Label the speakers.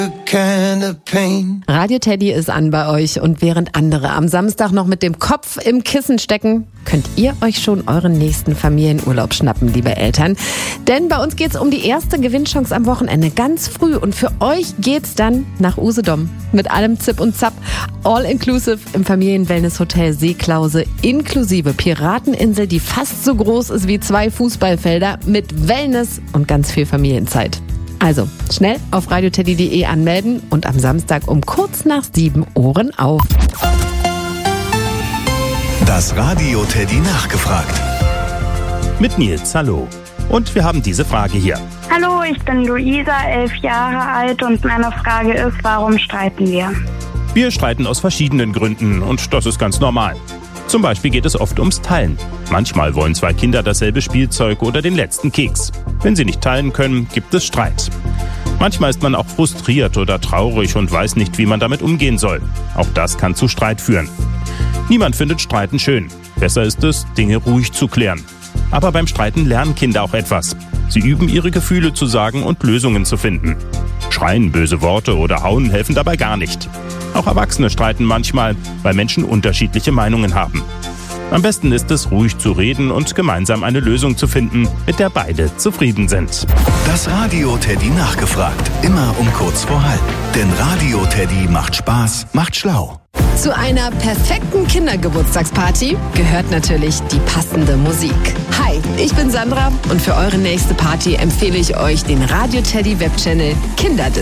Speaker 1: Radio Teddy ist an bei euch und während andere am Samstag noch mit dem Kopf im Kissen stecken, könnt ihr euch schon euren nächsten Familienurlaub schnappen, liebe Eltern. Denn bei uns geht's um die erste Gewinnchance am Wochenende ganz früh und für euch geht's dann nach Usedom. Mit allem Zip und Zap, all inclusive im Familienwellness-Hotel Seeklause, inklusive Pirateninsel, die fast so groß ist wie 2 Fußballfelder, mit Wellness und ganz viel Familienzeit. Also, schnell auf radioteddy.de anmelden und am Samstag um kurz nach 7 Ohren auf.
Speaker 2: Das Radio Teddy nachgefragt.
Speaker 3: Mit Nils, hallo. Und wir haben diese Frage hier.
Speaker 4: Hallo, ich bin Luisa, 11 Jahre alt und meine Frage ist, warum streiten wir?
Speaker 3: Wir streiten aus verschiedenen Gründen und das ist ganz normal. Zum Beispiel geht es oft ums Teilen. Manchmal wollen 2 Kinder dasselbe Spielzeug oder den letzten Keks. Wenn sie nicht teilen können, gibt es Streit. Manchmal ist man auch frustriert oder traurig und weiß nicht, wie man damit umgehen soll. Auch das kann zu Streit führen. Niemand findet Streiten schön. Besser ist es, Dinge ruhig zu klären. Aber beim Streiten lernen Kinder auch etwas. Sie üben, ihre Gefühle zu sagen und Lösungen zu finden. Schreien, böse Worte oder hauen helfen dabei gar nicht. Auch Erwachsene streiten manchmal, weil Menschen unterschiedliche Meinungen haben. Am besten ist es, ruhig zu reden und gemeinsam eine Lösung zu finden, mit der beide zufrieden sind.
Speaker 2: Das Radio Teddy nachgefragt. Immer um kurz vor halb. Denn Radio Teddy macht Spaß, macht schlau.
Speaker 1: Zu einer perfekten Kindergeburtstagsparty gehört natürlich die passende Musik. Hi, ich bin Sandra und für eure nächste Party empfehle ich euch den Radio Teddy Webchannel Kinderdisco.